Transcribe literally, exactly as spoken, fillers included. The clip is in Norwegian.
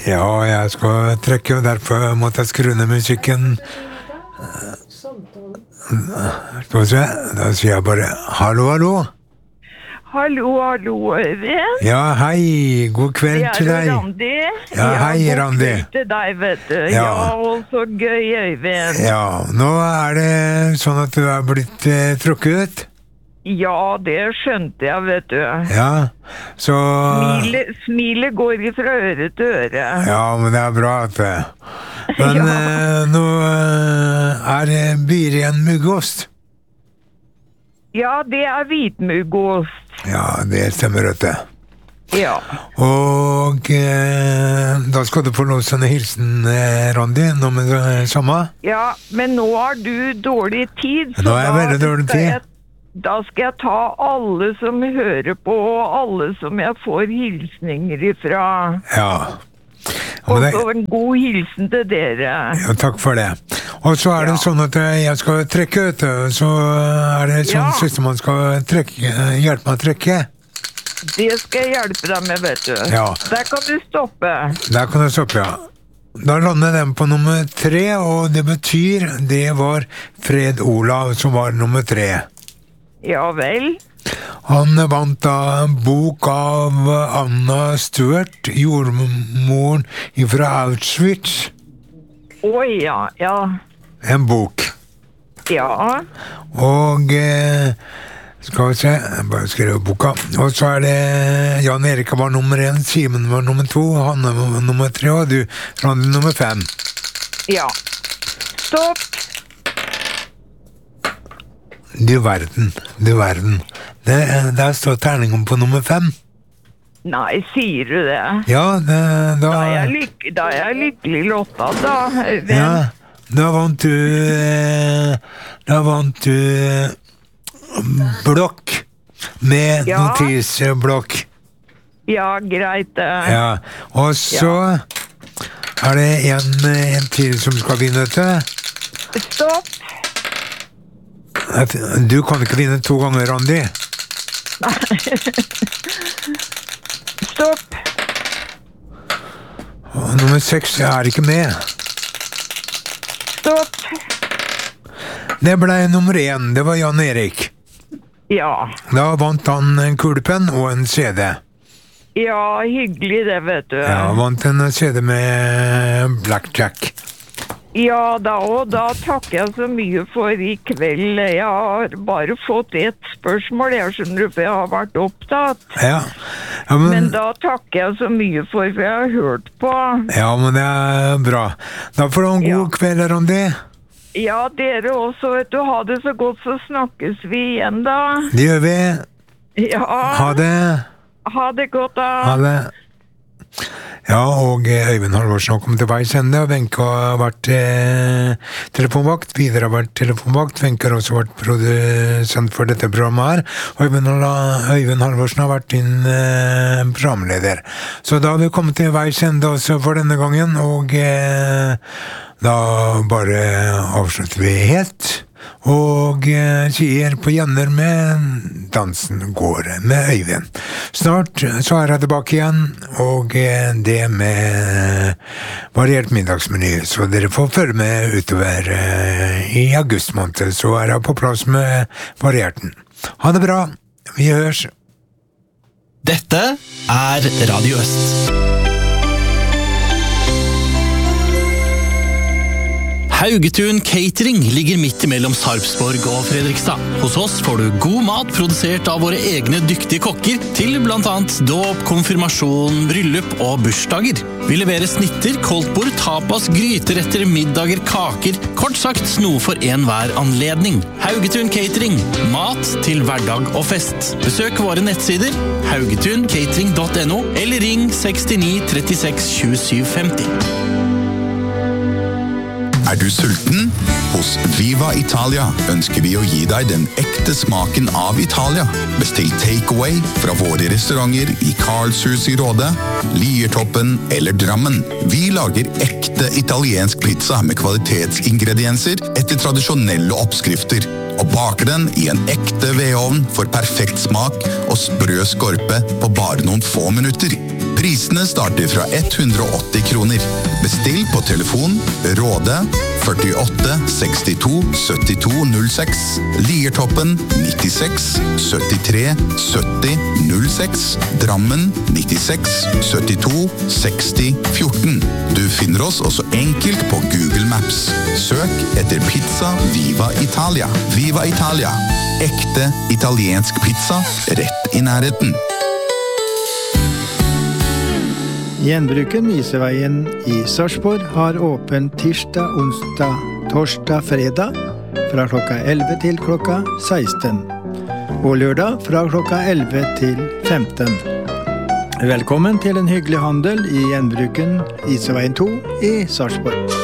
Ja, jeg skal trekke, og derfor måtte jeg skru ned musikken. Skal vi se, da sier jeg bare hallo, hallo. Hallo, hallo, Øyvind. Ja, hei, god kveld til deg. Det er Randi. Ja, hei, Randi. Ja, god kveld til deg, vet du. Ja, ja og så gøy, Øyvind. Ja, nå er det sånn at du er blitt eh, trukket ut. Ja, det skjønte jeg, vet du. Ja, så... Smilet, smilet går ifra øre til øre. Ja, men det er bra at det... Men ja. eh, nå eh, er det byr igjen muggost. Ja, det er hvitmuggost. Ja, det stemmer vet det. Ja. Og eh, da skal du få lov til å hilsen, eh, Randi, nå med det samme. Ja, men nå har du dårlig tid. Nå er jeg veldig dårlig tid. Jeg, da skal jeg ta alle som hører på, og alle som jeg får hilsninger ifra. Ja. Og så en god hilsen til dere. Ja, takk for det. Og så er det ja. Sånn at jeg skal trekke ut, så er det sånn ja. Siste man skal trekke, hjelpe meg å trekke. Det skal jeg hjelpe deg med, vet du. Ja. Der kan du stoppe. Der kan du stoppe, ja. Da lander den på nummer tre, og det betyr, det var Fred Olav som var nummer tre. Ja vel. Han vant da en bok av Anna Stuart, jordmoren fra Auschwitz. Oi, ja, ja. En bok. Ja. Og eh, skal vi se, jeg bare skriver boka. Og så er det Jan Erik var nummer en, Simen var nummer to, Hanne var nummer tre, og du, Randi, nummer fem. Ja. Stopp. Du verden, du verden. Det, der står terningen på nummer fem. Nei, sier du det? Ja, det, da... Da er jeg, lyk, da er jeg lykkelig lottet, da. Hvem? Ja, da vant du... Da vant du... Blokk. Med ja. Notisblokk. Ja, greit. Ja, og så... Ja. Er det en, en til som skal vinne til? Stopp. Du kan ikke vinne to ganger, Randi. Nei. Stopp. Og nummer seks er ikke med. Stopp. Det ble nummer én, det var Jan Erik. Ja. Da vant han en kulepenn og en C D. Ja, hyggelig det, vet du. Ja, vant en C D med Blackjack. Ja, da og da takker jeg så mye for i kveld. Jeg har bare fått et spørsmål, jeg skjønner, for jeg har vært opptatt. Ja. Ja, men... men da takker jeg så mye for, for jeg har hørt på. Ja, men det er bra. Da får du en god ja. Kveld, Randi. Ja, dere også, vet du. Ha det så godt, så snakkes vi igjen da. Det gjør vi. Ja. Ha det. Ha det godt da. Ha det. Ja, og Øyvind Halvorsen har kommet til veis ende, og Wenche har vært eh, telefonvakt, Vidar har vært telefonvakt, Wenche har også vært produsent for dette programmet her, og Øyvind, Øyvind Halvorsen har vært din eh, programleder. Så da har vi kommet til veis ende også for denne gangen, og eh, da bare avslutter vi helt, og eh, sier på gjenner med dansen går med Øyvind. Snart så er jeg tilbake igjen, og eh, det med variert middagsmeny, så dere får følge med utover eh, i august måned, så er jeg på plass med varierten. Ha det bra, vi høres. Dette er Radio Øst. Haugetun Catering ligger midt mellom Sarpsborg og Fredrikstad. Hos oss får du god mat produsert av våre egne dyktige kokker til blant annet dåp, konfirmasjon, bryllup og bursdager. Vi leverer snitter, koldtbord, tapas, gryteretter, middager, kaker, kort sagt noe for en hver anledning. Haugetun Catering, mat til hverdag og fest. Besøk våre nettsider haugetun catering punktum no eller ring sekstini trettiseks tjuesju femti. Er du sulten? Hos Viva Italia ønsker vi å gi deg den ekte smaken av Italia. Bestill takeaway fra våre restauranter i Karlshus i Råde, Liertoppen eller Drammen. Vi lager ekte italiensk pizza med kvalitetsingredienser etter tradisjonelle oppskrifter, og baker den i en ekte vedovn for perfekt smak og sprø skorpe på bare noen få minutter. Prisene starter fra hundre og åtti kroner. Bestill på telefon Råde førtiåtte sekstito syttito null seks, Liertoppen nittiseks syttitre sytti null seks, Drammen nittiseks syttito seksti fjorten. Du finner oss også enkelt på Google Maps. Søk etter pizza Viva Italia. Viva Italia. Ekte italiensk pizza rett i nærheten. Gjenbruken Iseveien i Sarpsborg har åpen tirsdag, onsdag, torsdag, fredag fra klokka elleve til klokka seksten. Og lørdag fra klokka elleve til femten. Velkommen til en hyggelig handel i Gjenbruken Iseveien to i Sarpsborg.